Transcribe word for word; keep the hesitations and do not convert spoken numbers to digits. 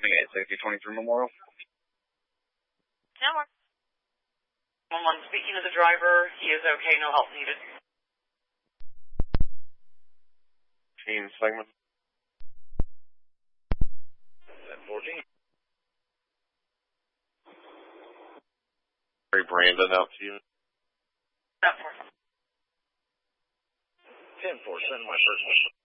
eight sixty twenty-three Memorial. No more. one one, speaking to the driver, he is okay, no help needed. Team segment. ten fourteen. Brandon out to you. ten four. ten four, send my first one.